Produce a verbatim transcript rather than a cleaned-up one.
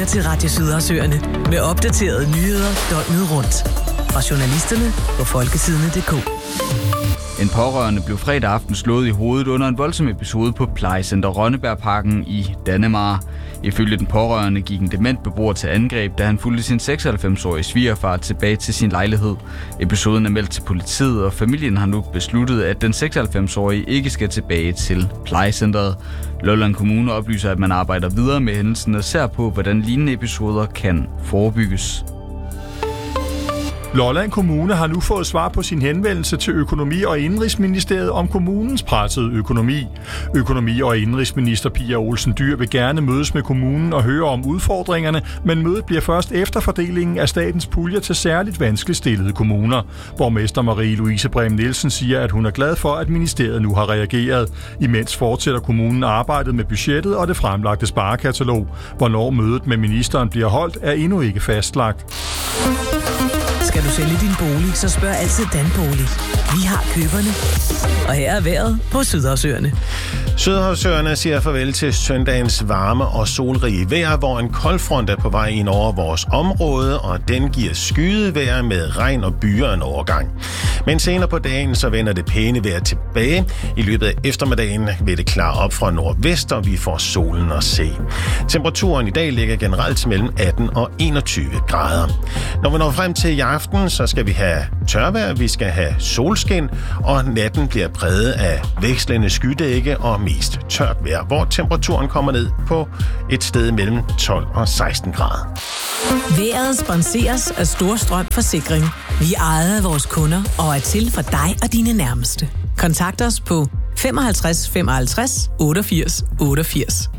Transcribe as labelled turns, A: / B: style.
A: til Radio Sydersøerne med opdaterede nyheder døgnet rundt. Fra journalisterne på folketidene punktum d k.
B: En pårørende blev fredag aften slået i hovedet under en voldsom episode på plejecenter Rønnebergparken i Dannemare. Ifølge den pårørende gik en dement beboer til angreb, da han fulgte sin seksoghalvfems-årige svigerfar tilbage til sin lejlighed. Episoden er meldt til politiet, og familien har nu besluttet, at den seksoghalvfems-årige ikke skal tilbage til plejecenteret. Lolland Kommune oplyser, at man arbejder videre med hændelsen og ser på, hvordan lignende episoder kan forebygges.
C: Lolland Kommune har nu fået svar på sin henvendelse til Økonomi- og Indenrigsministeriet om kommunens pressede økonomi. Økonomi- og Indenrigsminister Pia Olsen Dyhr vil gerne mødes med kommunen og høre om udfordringerne, men mødet bliver først efter fordelingen af statens puljer til særligt vanskeligt stillede kommuner. Borgmester Marie-Louise Brehm Nielsen siger, at hun er glad for, at ministeriet nu har reageret. Imens fortsætter kommunen arbejdet med budgettet og det fremlagte sparekatalog. Hvornår mødet med ministeren bliver holdt, er endnu ikke fastlagt.
A: Skal du sælge din bolig, så spørg altid Danbolig. Vi har køberne. Og her er vejret på Sydersøerne.
D: Sydersøerne siger farvel til søndagens varme og solrige vejr, hvor en koldfront er på vej ind over vores område, og den giver skydevejr med regn og byer en overgang. Men senere på dagen, så vender det pæne vejr tilbage. I løbet af eftermiddagen vil det klare op fra nordvest, og vi får solen at se. Temperaturen i dag ligger generelt mellem atten og enogtyve grader. Når vi når frem til i aften, så skal vi have tørvejr, vi skal have solskin, og natten bliver præget af vekslende skydække og mest tørt vejr, hvor temperaturen kommer ned på et sted mellem tolv og seksten grader.
A: Vejret sponseres af Storstrøm Forsikring. Vi er ejet af vores kunder og er til for dig og dine nærmeste. Kontakt os på femoghalvtreds femoghalvtreds otteogfirs otteogfirs.